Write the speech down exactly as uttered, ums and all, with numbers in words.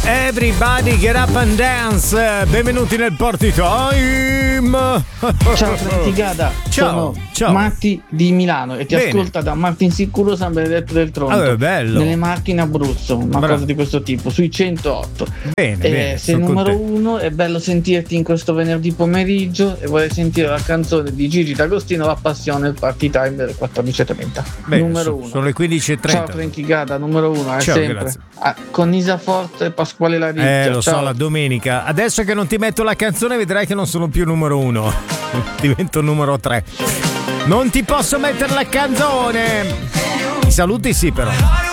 Everybody get up and dance. Benvenuti nel Party Time. Ciao Franticata. Ciao. Sono Ciao. Matti di Milano e ti Bene. ascolta da Martin Sicuro San Benedetto del Tronto. Ah, bello. Nelle Marche in Abruzzo, una Bravo. cosa di questo tipo, sui centootto. Bene, Eh, bene, sei sono numero contento. uno, è bello sentirti in questo venerdì pomeriggio e vorrei sentire la canzone di Gigi D'Agostino, La Passione, il Party Time delle quattordici e trenta. Bene, numero so- uno. sono le quindici e trenta. Ciao Franticata, numero uno, è Ciao, sempre. grazie. Ah, con Isa Forte e Pasquale Laricchia. Eh, lo so, Ciao. la domenica. Adesso che non ti metto la canzone vedrai che non sono più numero uno. Divento numero tre. Non ti posso mettere la canzone. I saluti sì però.